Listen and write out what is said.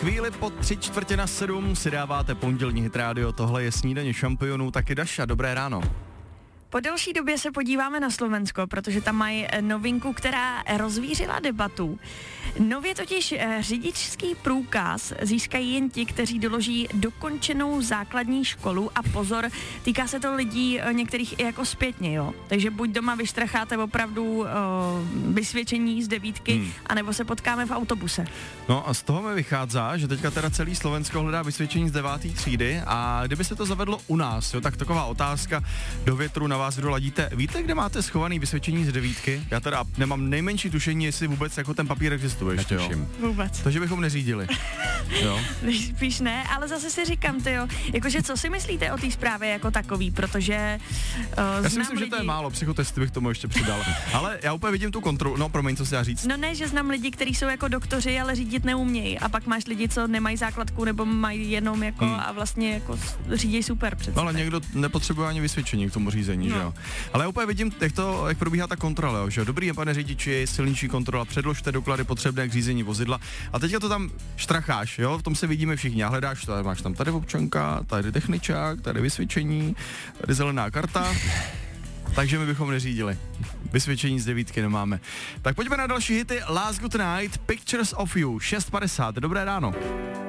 chvíli po 6:45 si dáváte pondělní Hit Radio, tohle je Snídaně šampionů, taky Daša, dobré ráno. Po delší době se podíváme na Slovensko, protože tam mají novinku, která rozvířila debatu. Nově totiž řidičský průkaz získají jen ti, kteří doloží dokončenou základní školu a pozor, týká se to lidí některých i jako zpětně, jo. Takže buď doma vyštracháte opravdu vysvědčení z 9, anebo se potkáme v autobuse. No a z toho mi vychází, že teďka teda celý Slovensko hledá vysvědčení z 9. třídy a kdyby se to zavedlo u nás, jo, tak taková otázka do větru na vás, kdo ladíte. Víte, kde máte schovaný vysvědčení z 9? Já teda nemám nejmenší tušení, jestli vůbec jako ten papír existuje ještě, jo. Vůbec. Takže bychom neřídili. Jo. Spíš ne, ale zase si říkám, tyjo, jakože co si myslíte o té zprávě jako takový, protože já si myslím, že to je málo, psychotesty bych tomu ještě přidal. Ale já úplně vidím tu kontrolu, no promiň, co si já říct. No ne, že znám lidi, kteří jsou jako doktoři, ale řídit neumějí. A pak máš lidi, co nemají základku nebo mají jenom jako a vlastně jako řídí super přece. Ale někdo nepotřebuje ani vysvědčení k tomu řízení, že jo. Ale já úplně vidím, jak probíhá ta kontrola, jo, že dobrý, pane řidiči, silniční kontrola, předložte doklady potřebné k řízení vozidla. A teďka to tam štracháš, jo, v tom se vidíme všichni. A hledáš, tady máš tam tady občanka, tady techničák, tady vysvědčení, tady zelená karta. Takže my bychom neřídili. Vysvědčení z 9 nemáme. Tak pojďme na další hity. Last Good Night, Pictures of You, 6:50. Dobré ráno.